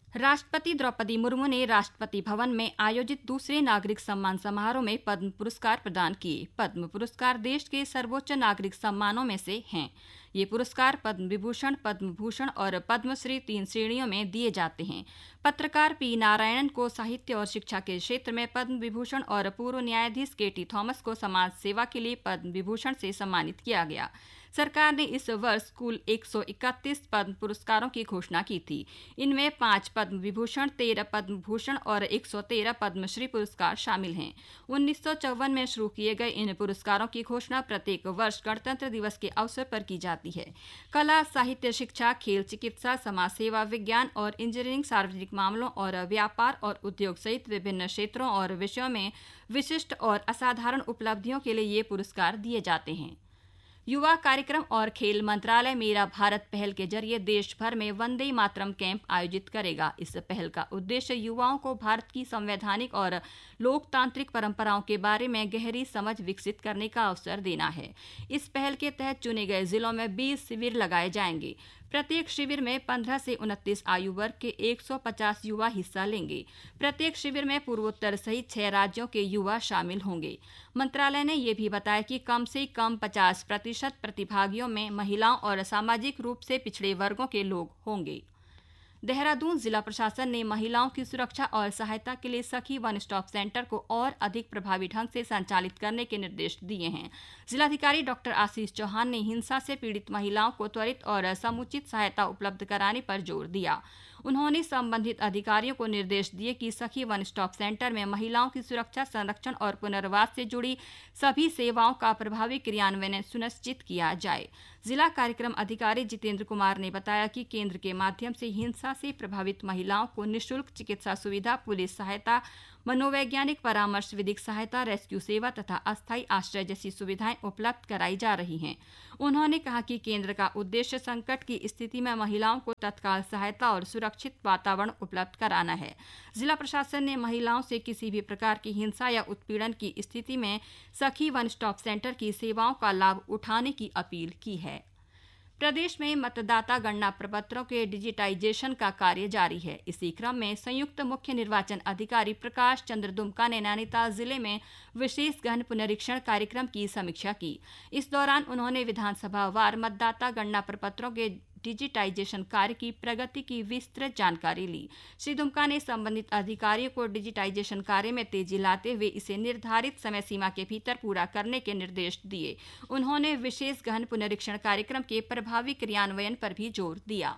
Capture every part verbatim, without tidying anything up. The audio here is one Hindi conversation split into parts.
राष्ट्रपति द्रौपदी मुर्मू ने राष्ट्रपति भवन में आयोजित दूसरे नागरिक सम्मान समारोह में पद्म पुरस्कार प्रदान किए। पद्म पुरस्कार देश के सर्वोच्च नागरिक सम्मानों में से हैं। ये पुरस्कार पद्म विभूषण, पद्म भूषण और पद्मश्री तीन श्रेणियों में दिए जाते हैं। पत्रकार पी नारायणन को साहित्य और शिक्षा के क्षेत्र में पद्म विभूषण और पूर्व न्यायाधीश के टी थॉमस को समाज सेवा के लिए पद्म विभूषण से सम्मानित किया गया। सरकार ने इस वर्ष कुल एक सौ इकतीस पद्म पुरस्कारों की घोषणा की थी। इनमें पांच पद्म विभूषण, तेरह पद्म भूषण और एक सौ तेरह पद्मश्री पुरस्कार शामिल हैं। उन्नीस सौ चौवन में शुरू किए गए इन पुरस्कारों की घोषणा प्रत्येक वर्ष गणतंत्र दिवस के अवसर पर की जाती है। कला, साहित्य, शिक्षा, खेल, चिकित्सा, समाज सेवा, विज्ञान और इंजीनियरिंग, सार्वजनिक मामलों और व्यापार और उद्योग सहित विभिन्न क्षेत्रों और विषयों में विशिष्ट और असाधारण उपलब्धियों के लिए ये पुरस्कार दिए जाते हैं। युवा कार्यक्रम और खेल मंत्रालय मेरा भारत पहल के जरिए देश भर में वंदे मातरम कैंप आयोजित करेगा। इस पहल का उद्देश्य युवाओं को भारत की संवैधानिक और लोकतांत्रिक परंपराओं के बारे में गहरी समझ विकसित करने का अवसर देना है। इस पहल के तहत चुने गए जिलों में बीस शिविर लगाए जाएंगे। प्रत्येक शिविर में पंद्रह से उनतीस आयु वर्ग के एक सौ पचास युवा हिस्सा लेंगे। प्रत्येक शिविर में पूर्वोत्तर सहित छह राज्यों के युवा शामिल होंगे। मंत्रालय ने यह भी बताया कि कम से कम पचास प्रतिशत प्रतिभागियों में महिलाओं और सामाजिक रूप से पिछड़े वर्गों के लोग होंगे। देहरादून जिला प्रशासन ने महिलाओं की सुरक्षा और सहायता के लिए सखी वन स्टॉप सेंटर को और अधिक प्रभावी ढंग से संचालित करने के निर्देश दिए हैं। जिलाधिकारी डॉक्टर आशीष चौहान ने हिंसा से पीड़ित महिलाओं को त्वरित और समुचित सहायता उपलब्ध कराने पर जोर दिया। उन्होंने संबंधित अधिकारियों को निर्देश दिए कि सखी वन स्टॉप सेंटर में महिलाओं की सुरक्षा, संरक्षण और पुनर्वास से जुड़ी सभी सेवाओं का प्रभावी क्रियान्वयन सुनिश्चित किया जाए। जिला कार्यक्रम अधिकारी जितेंद्र कुमार ने बताया कि केंद्र के माध्यम से हिंसा से प्रभावित महिलाओं को निःशुल्क चिकित्सा सुविधा, पुलिस सहायता, मनोवैज्ञानिक परामर्श, विधिक सहायता, रेस्क्यू सेवा तथा अस्थायी आश्रय जैसी सुविधाएं उपलब्ध कराई जा रही हैं। उन्होंने कहा कि केंद्र का उद्देश्य संकट की स्थिति में महिलाओं को तत्काल सहायता और सुरक्षित वातावरण उपलब्ध कराना है। जिला प्रशासन ने महिलाओं से किसी भी प्रकार की हिंसा या उत्पीड़न की स्थिति में सखी वन स्टॉप सेंटर की सेवाओं का लाभ उठाने की अपील की है। प्रदेश में मतदाता गणना प्रपत्रों के डिजिटाइजेशन का कार्य जारी है। इसी क्रम में संयुक्त मुख्य निर्वाचन अधिकारी प्रकाश चंद्र दुमका ने नैनीताल जिले में विशेष गहन पुनरीक्षण कार्यक्रम की समीक्षा की। इस दौरान उन्होंने विधानसभा वार मतदाता गणना प्रपत्रों के डिजिटाइजेशन कार्य की प्रगति की विस्तृत जानकारी ली। श्री दुमका ने संबंधित अधिकारियों को डिजिटाइजेशन कार्य में तेजी लाते हुए इसे निर्धारित समय सीमा के भीतर पूरा करने के निर्देश दिए। उन्होंने विशेष गहन पुनरीक्षण कार्यक्रम के प्रभावी क्रियान्वयन पर भी जोर दिया।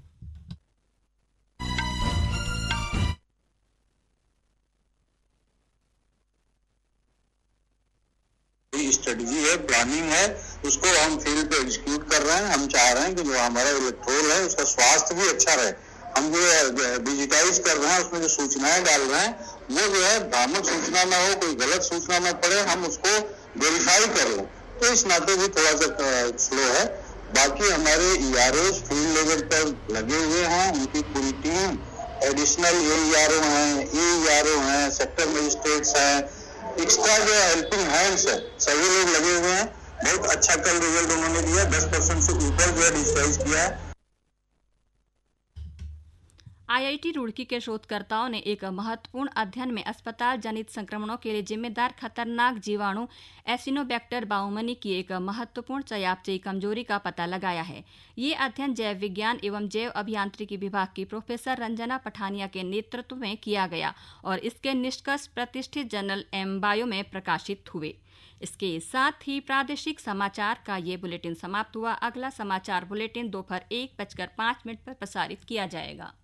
स्ट्रेटजी है, प्लानिंग है, उसको हम फील्ड पे एग्जीक्यूट कर रहे हैं। हम चाह रहे हैं कि जो हमारा इलेक्टोरल है उसका स्वास्थ्य भी अच्छा रहे। हम जो डिजिटाइज कर रहे हैं उसमें जो सूचनाएं डाल रहे हैं वो जो है भ्रामक सूचना ना हो, कोई गलत सूचना ना पड़े, हम उसको वेरीफाई कर लें। तो इस नाते भी थोड़ा सा स्लो है। बाकी हमारे ईआरओ फील्ड लेवल पर लगे हुए हैं, उनकी पूरी टीम, एडिशनल एईआरओ हैं, एईआरओ हैं, सेक्टर मजिस्ट्रेट्स हैं, एक्स्ट्रा जो हेल्पिंग हैंड्स है, सभी लोग लगे हुए हैं। बहुत अच्छा कल रिजल्ट उन्होंने दिया, दस परसेंट से ऊपर जो है डिजिटाइज किया है। आईआईटी रुड़की के शोधकर्ताओं ने एक महत्वपूर्ण अध्ययन में अस्पताल जनित संक्रमणों के लिए जिम्मेदार खतरनाक जीवाणु एसिनोबैक्टर बाउमनी की एक महत्वपूर्ण चयापचयी कमजोरी का पता लगाया है। ये अध्ययन जैव विज्ञान एवं जैव अभियांत्रिकी विभाग की प्रोफेसर रंजना पठानिया के नेतृत्व में किया गया और इसके निष्कर्ष प्रतिष्ठित जर्नल एम बायो में प्रकाशित हुए। इसके साथ ही प्रादेशिक समाचार का ये बुलेटिन समाप्त हुआ। अगला समाचार बुलेटिन दोपहर एक बजकर पाँच मिनट पर प्रसारित किया जाएगा।